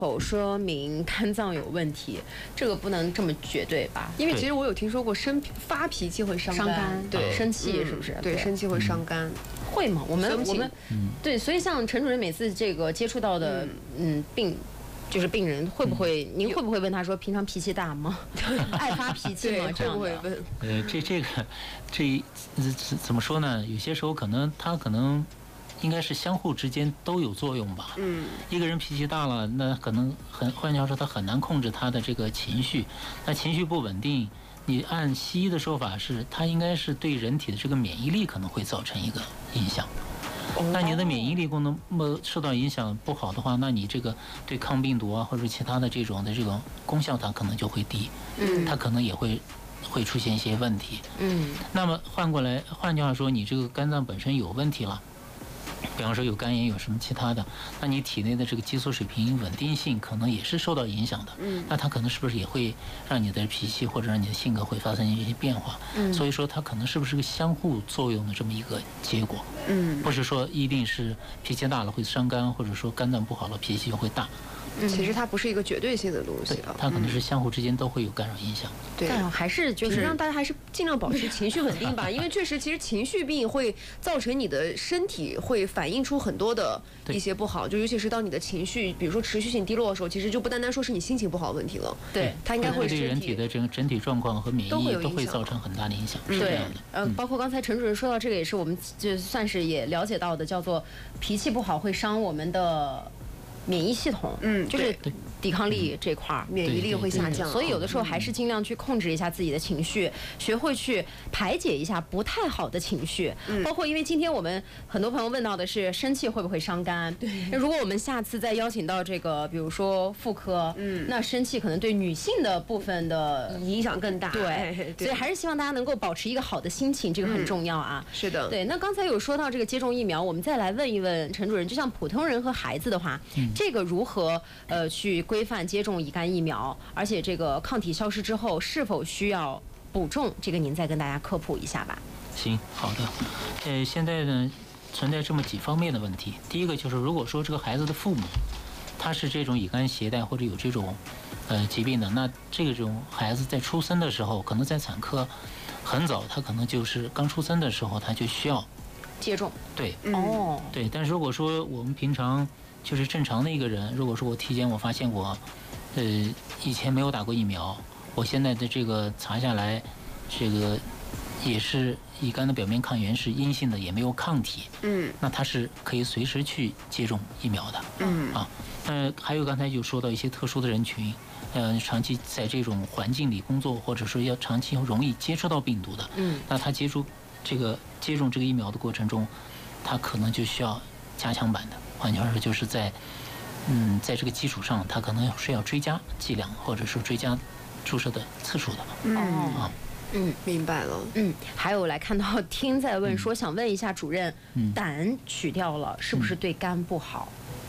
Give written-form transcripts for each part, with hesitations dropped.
否说明肝脏有问题，这个不能这么绝对吧？ 因为其实我有听说过发脾气会伤肝， 对，生气是不是？ 对，生气会伤肝， 会吗？我们对，所以像陈主任每次这个接触到的病人会不会？您会不会问他说平常脾气大吗？爱发脾气吗？这样会问。 这怎么说呢？有些时候他可能应该是相互之间都有作用吧。一个人脾气大了，那可能换句话说，他很难控制他的这个情绪。那情绪不稳定，你按西医的说法是，它应该是对人体的这个免疫力可能会造成一个影响。那你的免疫力功能受到影响不好的话，那你这个对抗病毒啊或者其他的这种功效，它可能就会低。它可能也会出现一些问题。那么换句话说，你这个肝脏本身有问题了。比方说有肝炎，有什么其他的，那你体内的这个激素水平稳定性可能也是受到影响的。那它可能是不是也会让你的脾气或者让你的性格会发生一些变化？所以说它可能是不是个相互作用的这么一个结果？不是说一定是脾气大了会伤肝，或者说肝脏不好了脾气就会大。 其实它不是一个绝对性的东西啊， 它可能是相互之间都会有干扰影响。 对， 还是就是让大家还是尽量保持情绪稳定吧，因为确实其实情绪病会造成你的身体会反映出很多的一些不好，就尤其是当你的情绪比如说持续性低落的时候，其实就不单单说是你心情不好的问题了。 对， 它应该会对人体的整体状况和免疫力都会造成很大的影响。是这样的。 包括刚才陈主任说到这个，也是我们就算是也了解到的，叫做脾气不好会伤我们的免疫系统。就是抵抗力这块免疫力会下降， 所以有的时候还是尽量去控制一下自己的情绪，学会去排解一下不太好的情绪。包括因为今天我们很多朋友问到的是生气会不会伤肝？那如果我们下次再邀请到这个，比如说妇科，那生气可能对女性的部分的影响更大。 对，所以还是希望大家能够保持一个好的心情，这个很重要啊。 是的， 对。那刚才有说到这个接种疫苗，我们再来问一问陈主任，就像普通人和孩子的话，这个如何去规范接种乙肝疫苗，而且这个抗体消失之后是否需要补种，这个您再跟大家科普一下吧。 行，好的。现在呢存在这么几方面的问题。第一个就是，如果说这个孩子的父母他是这种乙肝携带或者有这种疾病的，那这种孩子在出生的时候，可能在产科很早，他可能就是刚出生的时候他就需要接种。 对，对。但是如果说我们平常就是正常的一个人，如果说我体检我发现我以前没有打过疫苗，我现在的这个查下来，这个也是乙肝的表面抗原是阴性的，也没有抗体，那他是可以随时去接种疫苗的。还有刚才就说到一些特殊的人群，长期在这种环境里工作，或者说要长期容易接触到病毒的，那他接种这个疫苗的过程中，他可能就需要加强版的。换句话说，就是在这个基础上，他可能是要追加剂量，或者说追加注射的次数的。 明白了。 还有来看到听在问说，想问一下主任，胆取掉了是不是对肝不好？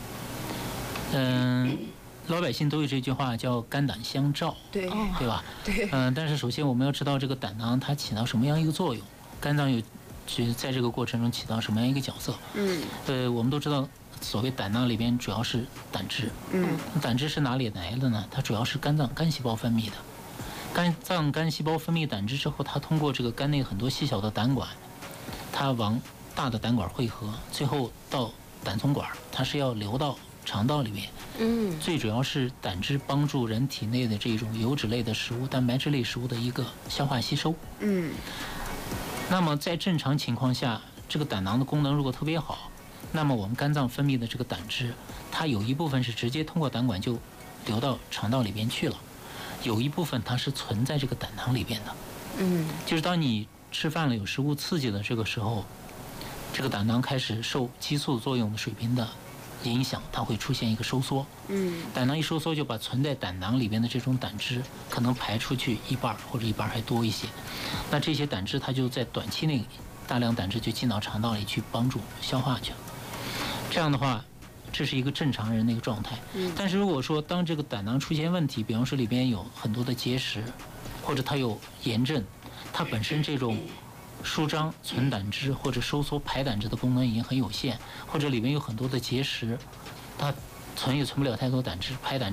老百姓都有这句话叫肝胆相照，对吧？ 对。 但是首先我们要知道这个胆囊它起到什么样一个作用，肝脏在这个过程中起到什么样一个角色？我们都知道。所谓胆囊里边主要是胆汁，胆汁是哪里来的呢？它主要是肝脏肝细胞分泌的。肝细胞分泌胆汁之后，它通过这个肝内很多细小的胆管，它往大的胆管汇合，最后到胆总管，它是要流到肠道里面。最主要是胆汁帮助人体内的这种油脂类的食物、蛋白质类食物的一个消化吸收。那么在正常情况下，这个胆囊的功能如果特别好，那么我们肝脏分泌的这个胆汁，它有一部分是直接通过胆管就流到肠道里边去了，有一部分它是存在这个胆囊里边的。就是当你吃饭了有食物刺激的这个时候，这个胆囊开始受激素作用的水平的影响，它会出现一个收缩。胆囊一收缩，就把存在胆囊里边的这种胆汁可能排出去一半或者一半还多一些。那这些胆汁它就在短期内大量胆汁就进到肠道里去帮助消化去了。这样的话，这是一个正常人的一个状态。但是如果说当这个胆囊出现问题，比方说里边有很多的结石，或者它有炎症，它本身这种舒张存胆汁或者收缩排胆汁的功能已经很有限，或者里面有很多的结石，它存也存不了太多胆汁，排胆